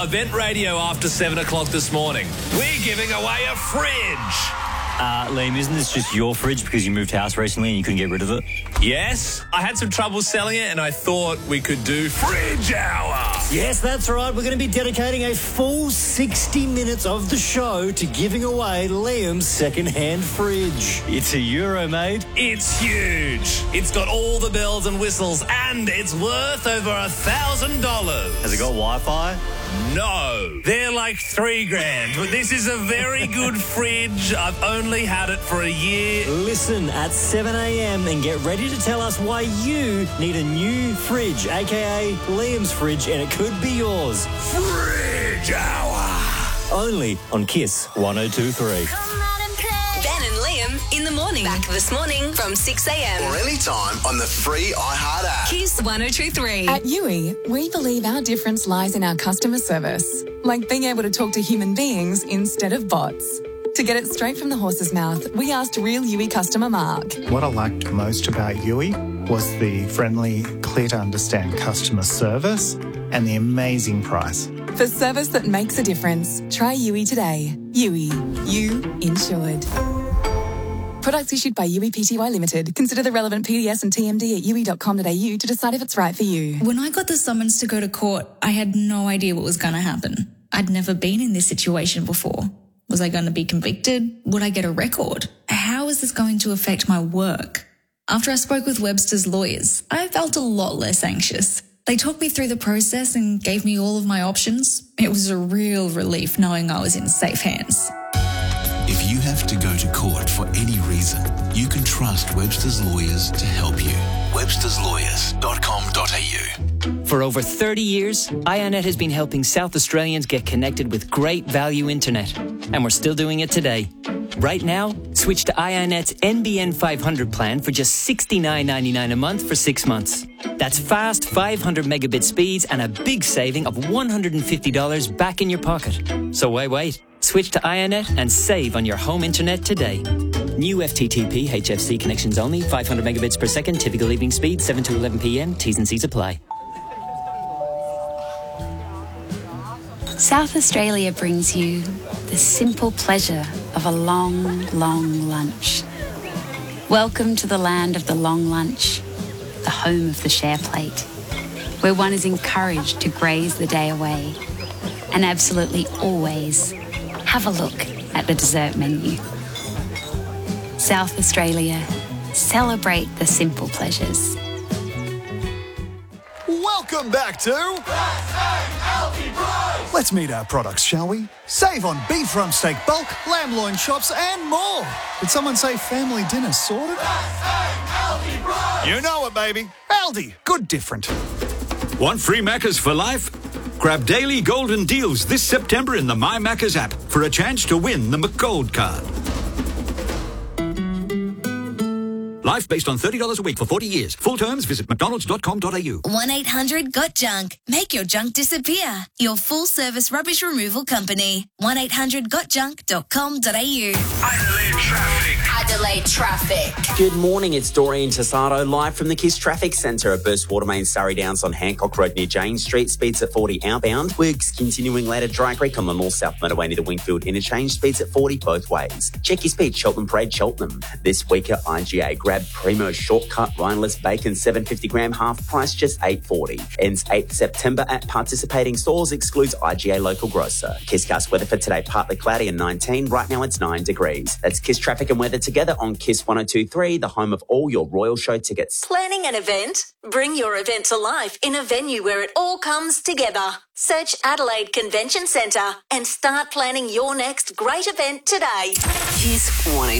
Event Radio after 7 o'clock this morning. We're giving away a fridge. Liam, isn't this just your fridge because you moved house recently and you couldn't get rid of it? Yes, I had some trouble selling it and I thought we could do Fridge Hour. Yes, that's right. We're going to be dedicating a full 60 minutes of the show to giving away Liam's second-hand fridge. It's a Euro, mate. It's huge. It's got all the bells and whistles and it's worth over $1,000. Has it got Wi-Fi? No, they're like $3,000. But this is a very good fridge. I've only had it for a year. Listen at 7 a.m. and get ready to tell us why you need a new fridge, a.k.a. Liam's fridge, and it could be yours. Fridge Hour. Only on Kiss 102.3. Ben and Liam in the morning. Back this morning from 6 a.m. Or anytime on the free iHeart app. Kiss 102.3. At Yui, we believe our difference lies in our customer service, like being able to talk to human beings instead of bots. To get it straight from the horse's mouth, we asked real Yui customer Mark. What I liked most about Yui was the friendly, clear-to-understand customer service and the amazing price. For service that makes a difference, try Yui today. Yui, you insured. Products issued by Yui Pty Limited. Consider the relevant PDS and TMD at yui.com.au to decide if it's right for you. When I got the summons to go to court, I had no idea what was going to happen. I'd never been in this situation before. Was I going to be convicted? Would I get a record? How is this going to affect my work? After I spoke with Webster's lawyers, I felt a lot less anxious. They talked me through the process and gave me all of my options. It was a real relief knowing I was in safe hands. If you have to go to court for any reason, you can trust Webster's Lawyers to help you. websterslawyers.com.au. For over 30 years, IONET has been helping South Australians get connected with great value internet. And we're still doing it today. Right now, switch to IONET's NBN 500 plan for just $69.99 a month for 6 months. That's fast 500 megabit speeds and a big saving of $150 back in your pocket. So why wait? Switch to IONET and save on your home internet today. New FTTP HFC connections only, 500 megabits per second, typical evening speed, 7 to 11 p.m. T's and C's apply. South Australia brings you the simple pleasure of a long, long lunch. Welcome to the land of the long lunch, the home of the share plate, where one is encouraged to graze the day away and absolutely always have a look at the dessert menu. South Australia, celebrate the simple pleasures. Welcome back to Let's meet our products, shall we? Save on beef rump steak bulk, lamb loin chops and more. Did someone say family dinner sorted? You know it, baby. Aldi, good different. Want free Maccas for life? Grab daily golden deals this September in the My Maccas app for a chance to win the McGold card. Life based on $30 a week for 40 years. Full terms, visit mcdonalds.com.au. 1-800-GOT-JUNK. Make your junk disappear. Your full-service rubbish removal company. 1-800-GOTJUNK.com.au. Adelaide Traffic. Good morning, it's Doreen Tassado live from the Kiss Traffic Centre. A burst water main Surrey Downs on Hancock Road near James Street. Speeds at 40 outbound. Works continuing later Dry Creek on the North-South Motorway near the Wingfield interchange. Speeds at 40 both ways. Check your speed, Cheltenham Parade, Cheltenham. This week at IGA. Grab Primo Shortcut Rhineless Bacon 750 gram half price just $8.40. Ends 8th September at participating stores. Excludes IGA local grocer. Kisscast weather for today, partly cloudy and 19. Right now it's 9 degrees. That's Kiss Traffic and Weather together on Kiss 102.3, the home of all your Royal Show tickets. Planning an event? Bring your event to life in a venue where it all comes together. Search Adelaide Convention Centre and start planning your next great event today. Kiss 102.3.